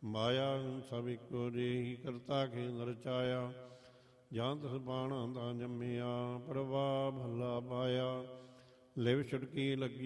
ਮਾਇਆ ਸਭ ਇੱਕੋ ਜਿਹੀ, ਕਰਤਾ ਖੇਲ ਰਚਾਇਆ। ਜਾਂ ਤਿਸ ਬਾਣਾ ਦਾ ਜੰਮਿਆ, ਪ੍ਰਭਾ ਭੱਲਾ ਪਾਇਆ। ਲਿਵ ਛੁਟਕੀ ਲੱਗੀ